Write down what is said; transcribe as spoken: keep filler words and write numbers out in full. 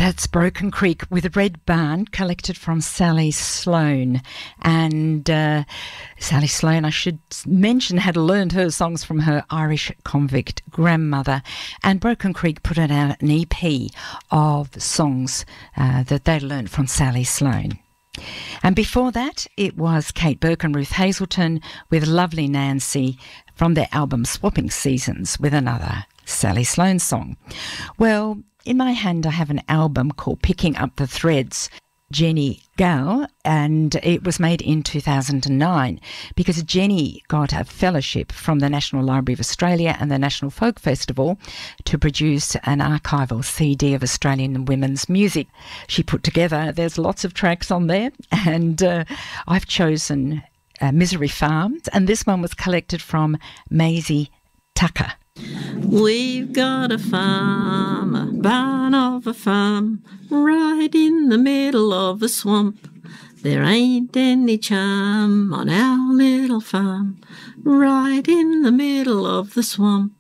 That's Broken Creek with Red Barn, collected from Sally Sloan. And uh, Sally Sloan, I should mention, had learned her songs from her Irish convict grandmother. And Broken Creek put out an E P of songs uh, that they learned from Sally Sloan. And before that, it was Kate Burke and Ruth Hazelton with Lovely Nancy from their album Swapping Seasons with another Sally Sloan song. Well, in my hand, I have an album called Picking Up the Threads, Jenny Gale, and it was made in two thousand nine because Jenny got a fellowship from the National Library of Australia and the National Folk Festival to produce an archival C D of Australian women's music. She put together, there's lots of tracks on there, and uh, I've chosen uh, Misery Farm, and this one was collected from Maisie Tucker. We've got a farm, a barn of a farm, right in the middle of a swamp. There ain't any charm on our little farm, right in the middle of the swamp.